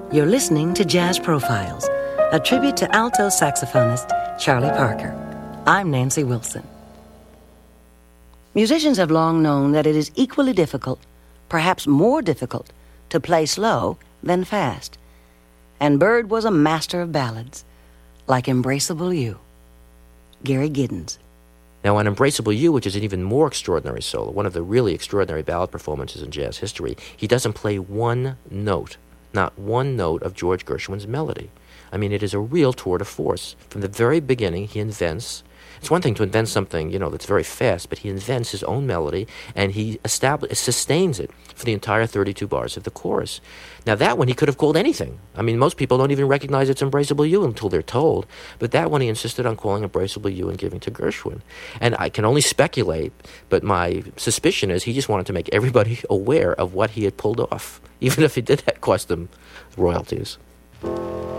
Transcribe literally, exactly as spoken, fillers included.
You're listening to Jazz Profiles, a tribute to alto saxophonist Charlie Parker. I'm Nancy Wilson. Musicians have long known that it is equally difficult, perhaps more difficult, to play slow than fast. And Bird was a master of ballads, like Embraceable You. Gary Giddens. Now, on Embraceable You, which is an even more extraordinary solo, one of the really extraordinary ballad performances in jazz history, he doesn't play one note, not one note of George Gershwin's melody. I mean, it is a real tour de force. From the very beginning, he invents... It's one thing to invent something, you know, that's very fast, but he invents his own melody, and he establish, sustains it for the entire thirty-two bars of the chorus. Now, that one he could have called anything. I mean, most people don't even recognize it's Embraceable You until they're told, but that one he insisted on calling Embraceable You and giving to Gershwin. And I can only speculate, but my suspicion is he just wanted to make everybody aware of what he had pulled off, even if it did cost him royalties.